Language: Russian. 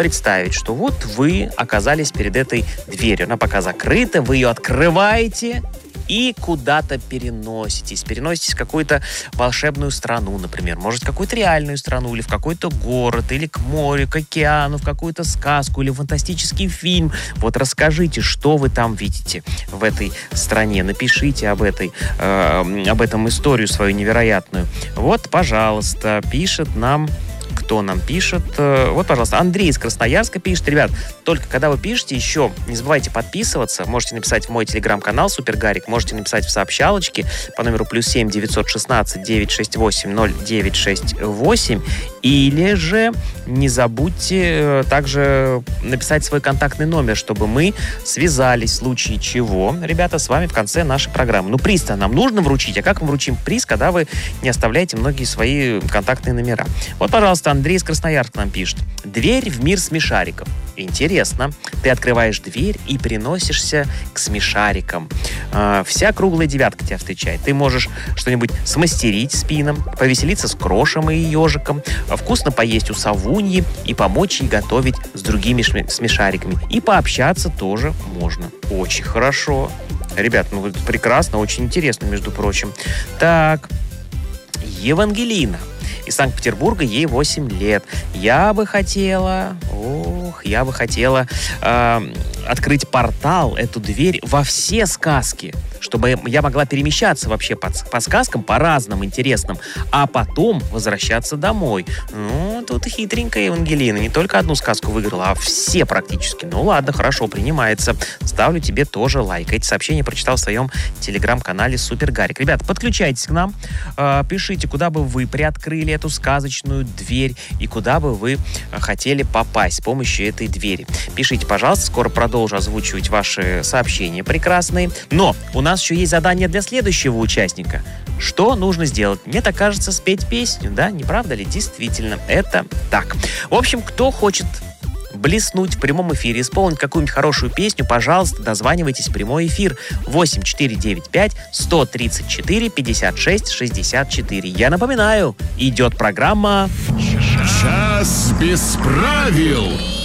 представить, что вот вы оказались перед этой дверью. Она пока закрыта, вы ее открываете и куда-то переноситесь. Переноситесь в какую-то волшебную страну, например. Может, в какую-то реальную страну, или в какой-то город, или к морю, к океану, в какую-то сказку, или в фантастический фильм. Вот расскажите, что вы там видите в этой стране. Напишите об этом историю свою невероятную. Вот, пожалуйста, пишет нам... Кто нам пишет? Вот, пожалуйста, Андрей из Красноярска пишет. Ребят, только когда вы пишете, еще не забывайте подписываться. Можете написать в мой телеграм-канал Супер Гарик, можете написать в сообщалочке по номеру +7 916 968 0968. Или же не забудьте также написать свой контактный номер, чтобы мы связались в случае чего, ребята, с вами в конце нашей программы. Ну, приз-то нам нужно вручить. А как мы вручим приз, когда вы не оставляете многие свои контактные номера? Вот, пожалуйста, Андрей из Красноярска нам пишет. Дверь в мир смешариков. Интересно. Ты открываешь дверь и переносишься к смешарикам. Вся круглая девятка тебя встречает. Ты можешь что-нибудь смастерить с Пином, повеселиться с Крошем и Ежиком, вкусно поесть у Савуньи и помочь ей готовить с другими смешариками. И пообщаться тоже можно. Очень хорошо. Ребят, ну это прекрасно, очень интересно, между прочим. Так, Евангелина из Санкт-Петербурга, ей 8 лет. Я бы хотела открыть портал, эту дверь во все сказки, чтобы я могла перемещаться вообще по сказкам, по разным интересным, а потом возвращаться домой. Ну, тут хитренькая Евангелина. Не только одну сказку выиграла, а все практически. Ну, ладно, хорошо, принимается. Ставлю тебе тоже лайк. Эти сообщения прочитал в своем телеграм-канале Супер Гарик. Ребят, подключайтесь к нам. Пишите, куда бы вы приоткрыли эту сказочную дверь и куда бы вы хотели попасть с помощью этой двери. Пишите, пожалуйста. Скоро продолжу озвучивать ваши сообщения прекрасные. Но у нас еще есть задание для следующего участника. Что нужно сделать? Мне так кажется, спеть песню, да? Не правда ли? Действительно, это так. В общем, кто хочет блеснуть в прямом эфире, исполнить какую-нибудь хорошую песню, пожалуйста, дозванивайтесь в прямой эфир 8495 134 56 64. Я напоминаю, идет программа «Час без правил».